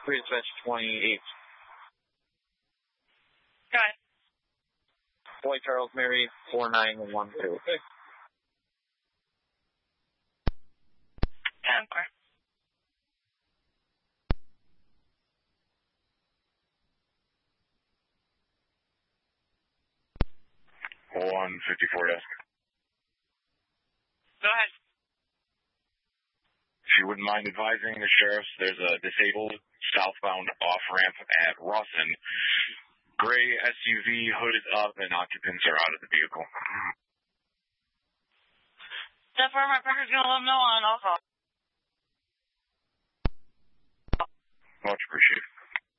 Dispatch 28. Go ahead. Boy Charles Mary 4912. Encore. 154 desk. Go ahead. If you wouldn't mind advising the sheriffs, there's a disabled southbound off-ramp at Rawson. Gray SUV hooded up and occupants are out of the vehicle. That's where my pressure's going to let me know on also. Much appreciated.